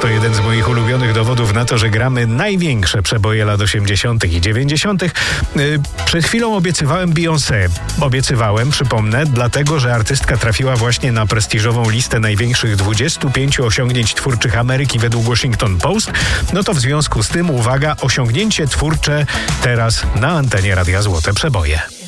to jeden z moich ulubionych dowodów na to, że gramy największe przeboje lat 80. i 90. Przed chwilą obiecywałem Beyoncé. Przypomnę, dlatego, że artystka trafiła właśnie na prestiżową listę największych 25 osiągnięć twórczych Ameryki według Washington Post. No to w związku z tym, uwaga, osiągnięcie twórcze teraz na antenie Radia Złote Przeboje.